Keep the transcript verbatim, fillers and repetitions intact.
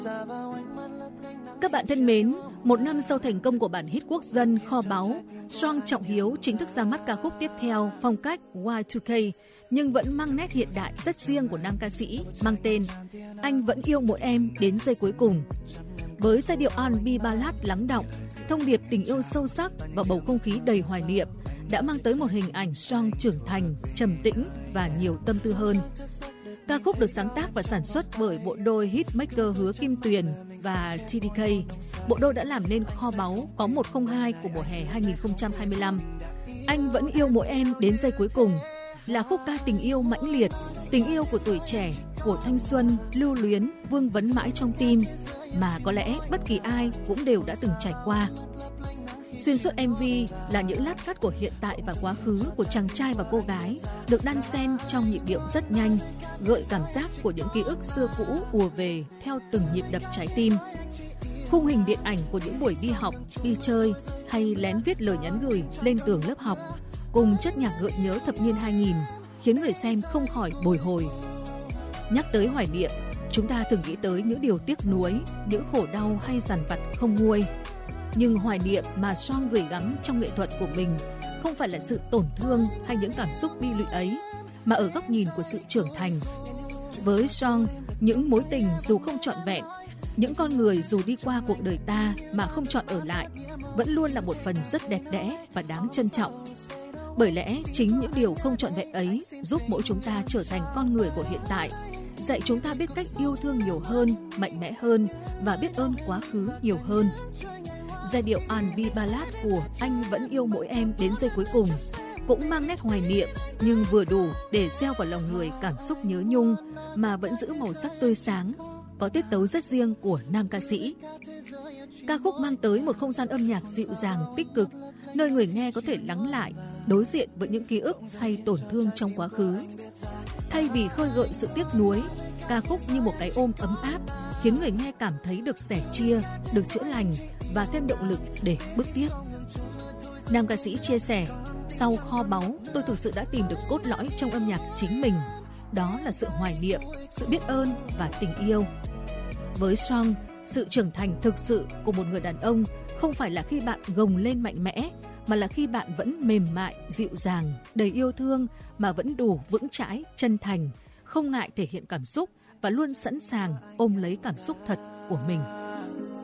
Các bạn thân mến, một năm sau thành công của bản hit quốc dân Kho Báu, Strong Trọng Hiếu chính thức ra mắt ca khúc tiếp theo phong cách Y hai K, nhưng vẫn mang nét hiện đại rất riêng của nam ca sĩ mang tên Anh Vẫn Yêu Mỗi Em Đến Giây Cuối Cùng. Với giai điệu R and B ballad lắng đọng, thông điệp tình yêu sâu sắc và bầu không khí đầy hoài niệm đã mang tới một hình ảnh Strong trưởng thành, trầm tĩnh và nhiều tâm tư hơn. Ca khúc được sáng tác và sản xuất bởi bộ đôi hitmaker Hứa Kim Tuyền và T D K. Bộ đôi đã làm nên Kho Báu có một không hai của mùa hè hai không hai lăm. Anh Vẫn Yêu Mỗi Em Đến Giây Cuối Cùng là khúc ca tình yêu mãnh liệt, tình yêu của tuổi trẻ, của thanh xuân, lưu luyến, vương vấn mãi trong tim, mà có lẽ bất kỳ ai cũng đều đã từng trải qua. Xuyên suốt em vê là những lát cắt của hiện tại và quá khứ của chàng trai và cô gái được đan xen trong nhịp điệu rất nhanh, gợi cảm giác của những ký ức xưa cũ ùa về theo từng nhịp đập trái tim. Khung hình điện ảnh của những buổi đi học, đi chơi hay lén viết lời nhắn gửi lên tường lớp học cùng chất nhạc gợi nhớ thập niên hai nghìn khiến người xem không khỏi bồi hồi. Nhắc tới hoài niệm, chúng ta thường nghĩ tới những điều tiếc nuối, những khổ đau hay dằn vặt không nguôi. Nhưng hoài niệm mà Strong gửi gắm trong nghệ thuật của mình không phải là sự tổn thương hay những cảm xúc bi lụy ấy, mà ở góc nhìn của sự trưởng thành. Với Strong, những mối tình dù không trọn vẹn, những con người dù đi qua cuộc đời ta mà không chọn ở lại, vẫn luôn là một phần rất đẹp đẽ và đáng trân trọng. Bởi lẽ chính những điều không trọn vẹn ấy giúp mỗi chúng ta trở thành con người của hiện tại, dạy chúng ta biết cách yêu thương nhiều hơn, mạnh mẽ hơn và biết ơn quá khứ nhiều hơn. Giai điệu R and B ballad của Anh Vẫn Yêu Mỗi Em Đến Giây Cuối Cùng cũng mang nét hoài niệm nhưng vừa đủ để gieo vào lòng người cảm xúc nhớ nhung mà vẫn giữ màu sắc tươi sáng, có tiết tấu rất riêng của nam ca sĩ. Ca khúc mang tới một không gian âm nhạc dịu dàng, tích cực, nơi người nghe có thể lắng lại, đối diện với những ký ức hay tổn thương trong quá khứ. Thay vì khơi gợi sự tiếc nuối, ca khúc như một cái ôm ấm áp, khiến người nghe cảm thấy được sẻ chia, được chữa lành và thêm động lực để bước tiếp. Nam ca sĩ chia sẻ, sau Kho Báu, tôi thực sự đã tìm được cốt lõi trong âm nhạc chính mình. Đó là sự hoài niệm, sự biết ơn và tình yêu. Với Strong, sự trưởng thành thực sự của một người đàn ông không phải là khi bạn gồng lên mạnh mẽ, mà là khi bạn vẫn mềm mại, dịu dàng, đầy yêu thương mà vẫn đủ vững chãi, chân thành, không ngại thể hiện cảm xúc và luôn sẵn sàng ôm lấy cảm xúc thật của mình.